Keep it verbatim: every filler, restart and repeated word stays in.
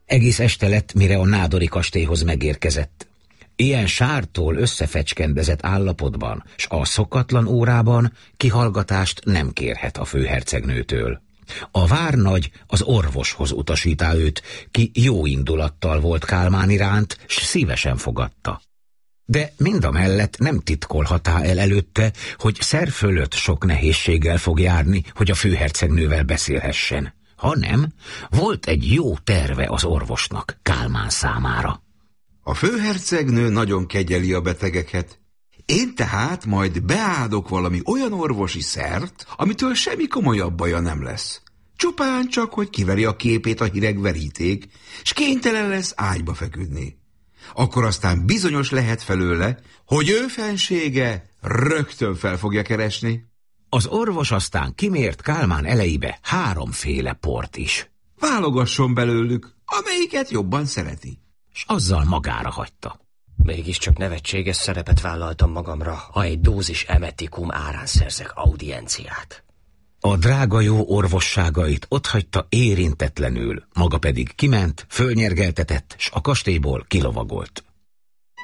Egész este lett, mire a nádori kastélyhoz megérkezett. Ilyen sártól összefecskendezett állapotban, s a szokatlan órában kihallgatást nem kérhet a főhercegnőtől. A várnagy az orvoshoz utasítá őt, ki jó indulattal volt Kálmán iránt, s szívesen fogadta. De mindamellett nem titkolhatá el előtte, hogy szer fölött sok nehézséggel fog járni, hogy a főhercegnővel beszélhessen. Ha nem, volt egy jó terve az orvosnak Kálmán számára. A főhercegnő nagyon kegyeli a betegeket. Én tehát majd beáldok valami olyan orvosi szert, amitől semmi komolyabb baja nem lesz. Csupán csak, hogy kiveri a képét a hideg veríték, s kénytelen lesz ágyba feküdni. Akkor aztán bizonyos lehet felőle, hogy ő fensége rögtön fel fogja keresni. Az orvos aztán kimért Kálmán elejébe háromféle port is. Válogasson belőlük, amelyiket jobban szereti. S azzal magára hagyta. Mégiscsak nevetséges szerepet vállaltam magamra, ha egy dózis emetikum árán szerzek audienciát. A drága jó orvosságait otthagyta érintetlenül, maga pedig kiment, fölnyergeltetett, s a kastélyból kilovagolt.